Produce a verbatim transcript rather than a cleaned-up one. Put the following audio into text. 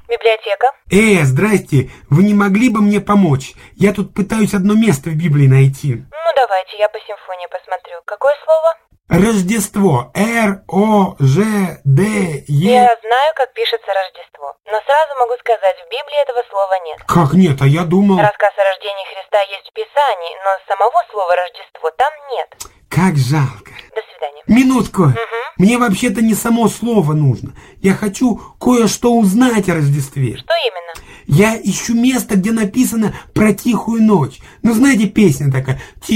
Библиотека. Э, здрасте, вы не могли бы мне помочь? Я тут пытаюсь одно место в Библии найти. Ну, давайте, я по симфонии посмотрю. Какое слово? Рождество. Р О Ж Д Е. Я знаю, как пишется Рождество. Но сразу могу сказать, в Библии этого слова нет. Как нет? А я думал... Рассказ о рождении Христа есть в Писании, но самого слова Рождество там нет. Как жалко. До свидания. Минутку. Угу. Мне вообще-то не само слово нужно. Я хочу кое-что узнать о Рождестве. Что именно? Я ищу место, где написано про тихую ночь. Ну, знаете, песня такая...